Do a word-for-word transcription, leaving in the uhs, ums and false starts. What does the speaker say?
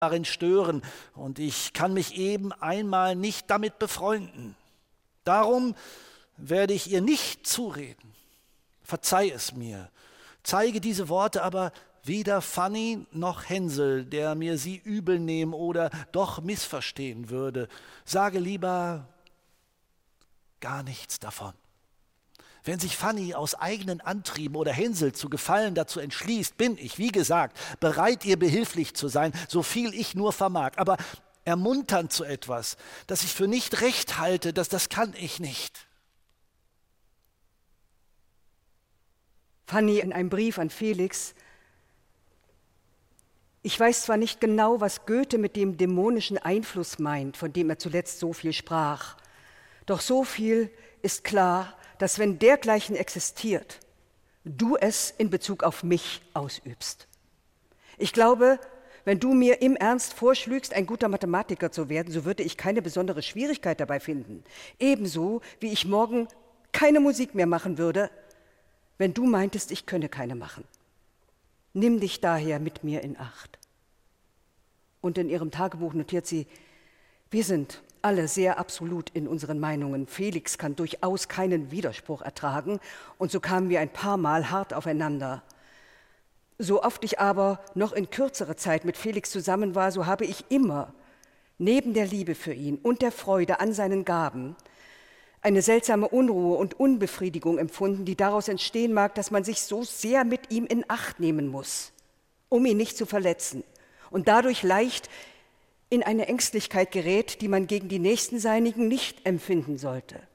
darin stören, und ich kann mich eben einmal nicht damit befreunden. Darum werde ich ihr nicht zureden. Verzeih es mir. Zeige diese Worte aber weder Fanny noch Hänsel, der mir sie übel nehmen oder doch missverstehen würde. Sage lieber gar nichts davon. Wenn sich Fanny aus eigenen Antrieben oder Hänsel zu gefallen dazu entschließt, bin ich, wie gesagt, bereit, ihr behilflich zu sein, so viel ich nur vermag. Aber ermunternd zu etwas, das ich für nicht recht halte, das, das kann ich nicht. Fanny in einem Brief an Felix: Ich weiß zwar nicht genau, was Goethe mit dem dämonischen Einfluss meint, von dem er zuletzt so viel sprach, doch so viel ist klar, dass wenn dergleichen existiert, du es in Bezug auf mich ausübst. Ich glaube, wenn du mir im Ernst vorschlügst, ein guter Mathematiker zu werden, so würde ich keine besondere Schwierigkeit dabei finden. Ebenso wie ich morgen keine Musik mehr machen würde, wenn du meintest, ich könne keine machen. Nimm dich daher mit mir in Acht. Und in ihrem Tagebuch notiert sie: Wir sind alle sehr absolut in unseren Meinungen. Felix kann durchaus keinen Widerspruch ertragen, und so kamen wir ein paar Mal hart aufeinander. So oft ich aber noch in kürzerer Zeit mit Felix zusammen war, so habe ich immer neben der Liebe für ihn und der Freude an seinen Gaben eine seltsame Unruhe und Unbefriedigung empfunden, die daraus entstehen mag, dass man sich so sehr mit ihm in Acht nehmen muss, um ihn nicht zu verletzen, und dadurch leicht in eine Ängstlichkeit gerät, die man gegen die nächsten Seinigen nicht empfinden sollte.